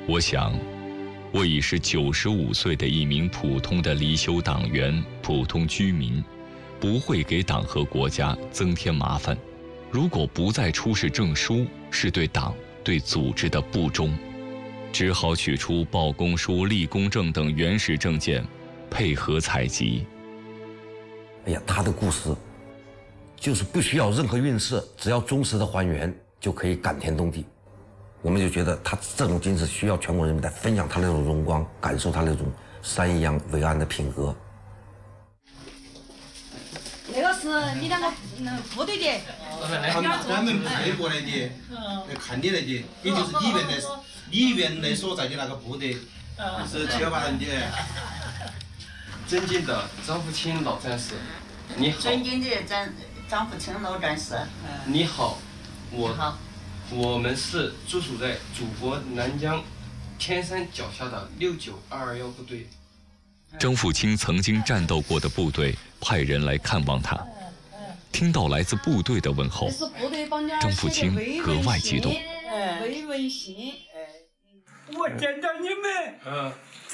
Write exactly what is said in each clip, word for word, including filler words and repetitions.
我想，我已是九十五岁的一名普通的离休党员、普通居民，不会给党和国家增添麻烦。如果不再出示证书，是对党、对组织的不忠，只好取出报公书、立功证等原始证件，配合采集。 哎呀，他的故事就是不需要任何润色，只要忠实的还原，就可以感天动地。我们就觉得他这种精神需要全国人民来分享他那种荣光，感受他那种山一样伟岸的品格。 那个是你那个那部队的， 他们专门派过来的，来看你来的，也就是里面的，你原来所在的那个部队，是七幺八人的。 尊敬的张富清老战士，你好。 尊敬的张张富清老战士， 你好，我好。 我们是驻守在祖国南疆天山脚下的六九二二一部队。 张富清曾经战斗过的部队派人来看望他，听到来自部队的问候，张富清格外激动。 慰问信， 我见到你们，嗯，就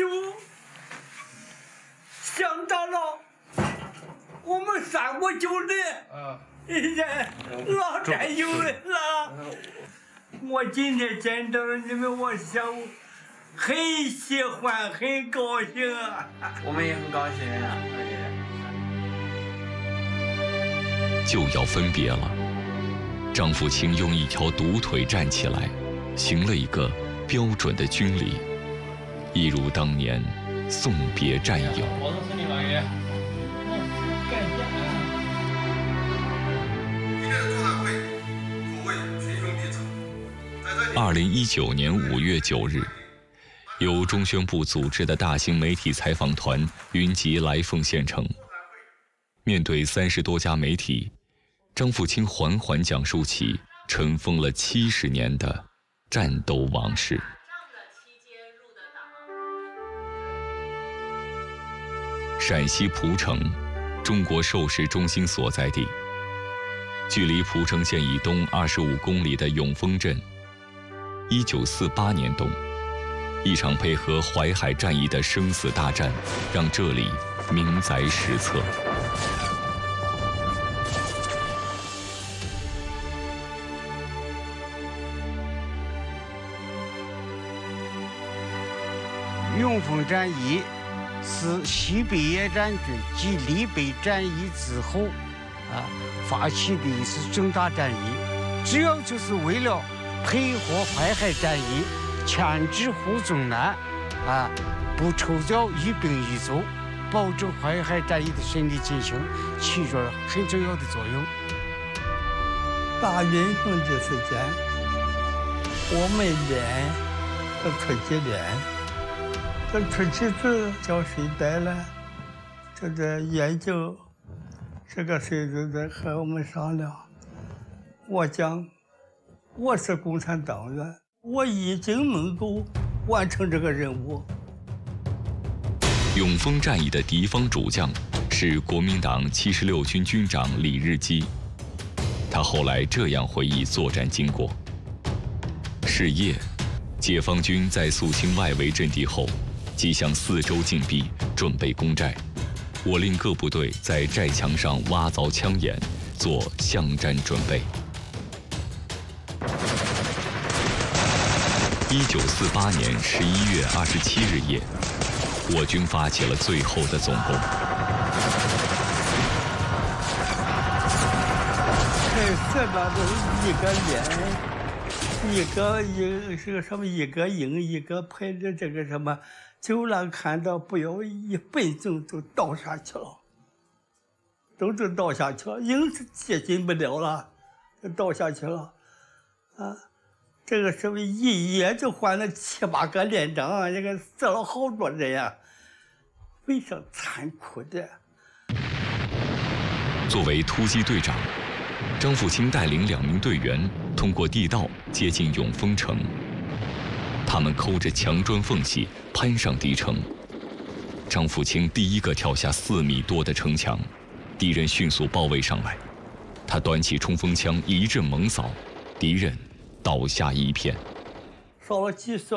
想到了我们三国兄弟，嗯，老战友们了。我今天见到了你们，我想很喜欢，很高兴啊！ 我们也很高兴啊！ 就要分别了，张富清用一条独腿站起来，行了一个标准的军礼，一如当年送别战友。 我是你老爷。感谢。 今天的座谈会可谓群雄毕至。 二零一九年五月九日，由中宣部组织的大型媒体采访团云集来凤县城。面对三十多家媒体，张富清缓缓讲述起尘封了七十年的战斗往事。陕西蒲城，中国授时中心所在地，距离蒲城县以东二十五公里的永丰镇。一九四八年冬，一场配合淮海战役的生死大战，让这里名载史册。 永丰战役是西北野战军继lib北战役之后啊发起的一次重大战役，主要就是为了配合淮海战役，牵制胡宗南，啊，不抽调一兵一卒，保证淮海战役的顺利进行，起着很重要的作用。 大运动的时间，我们练和出去练，这出去子叫谁带了？这个研究，这个谁就在和我们商量。我讲。我是共产党员，我已经能够完成这个任务。 永丰战役的敌方主将是国民党七十六军军长李日基，他后来这样回忆作战经过：是夜，解放军在肃清外围阵地后，即向四周进逼，准备攻寨。我令各部队在寨墙上挖凿枪眼，做巷战准备。一九四八年十一月二十七日夜，我军发起了最后的总攻。 开始那都一个连，一个一是个什么一个营一个排的这个什么，就让看到不要一分钟就倒下去了，都是倒下去了，营是接近不了了，就倒下去了，啊。这个时候一夜就换了七八个连长，这个死了好多人呀，非常残酷的。 作为突击队长，张富清带领两名队员通过地道接近永丰城。他们抠着墙砖缝隙攀上敌城。张富清第一个跳下四米多的城墙，敌人迅速包围上来。他端起冲锋枪一阵猛扫，敌人倒下一片。 少了几十